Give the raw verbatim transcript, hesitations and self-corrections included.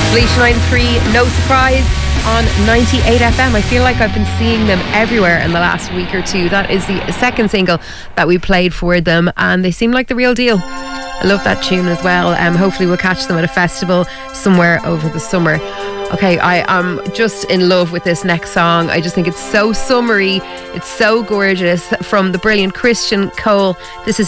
Bleach ninety-three, No Surprise on ninety-eight F M. I feel like I've been seeing them everywhere in the last week or two. That is the second single that we played for them, and they seem like the real deal. I love that tune as well. Um, hopefully we'll catch them at a festival somewhere over the summer. Okay, I am just in love with this next song. I just think it's so summery. It's so gorgeous. From the brilliant Christian Cole. This is